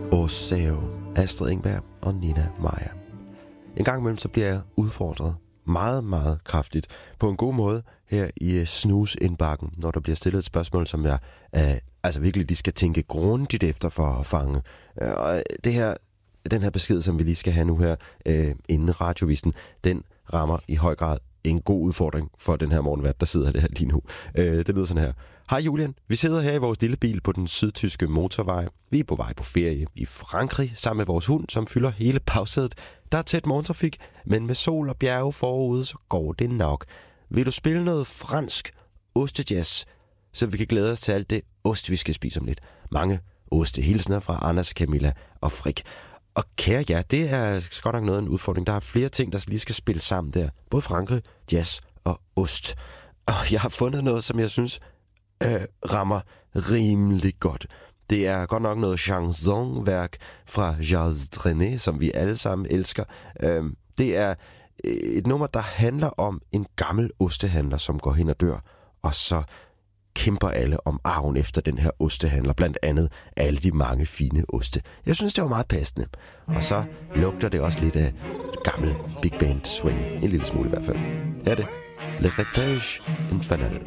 Oseo, Astrid Engberg og Nina Maja. En gang imellem så bliver jeg udfordret meget, meget kraftigt på en god måde her i snusindbakken, når der bliver stillet et spørgsmål, som jeg altså virkelig lige skal tænke grundigt efter for at fange. Og den her besked, som vi lige skal have nu her inden radiovisen, den rammer i høj grad en god udfordring for den her morgenvært, der sidder der lige nu. Det lyder sådan her. Hej Julian, vi sidder her i vores lille bil på den sydtyske motorvej. Vi er på vej på ferie i Frankrig sammen med vores hund, som fylder hele bagsædet. Der er tæt morgentrafik, men med sol og bjerge forude, så går det nok. Vil du spille noget fransk ostejazz, så vi kan glæde os til alt det ost, vi skal spise om lidt? Mange ostehilsner fra Anders, Camilla og Frik. Og kære jer, det er godt nok noget af en udfordring. Der er flere ting, der lige skal spille sammen der. Både Frankrig, jazz og ost. Og jeg har fundet noget, som jeg synes rammer rimelig godt. Det er godt nok noget chansonværk fra Gilles Trenet, som vi alle sammen elsker. Det er et nummer, der handler om en gammel ostehandler, som går hen og dør. Og så kæmper alle om arven efter den her ostehandler, blandt andet alle de mange fine oste. Jeg synes, det var meget passende. Og så lugter det også lidt af gammel big band swing. En lille smule i hvert fald. Her er det. Le Retage Infernal.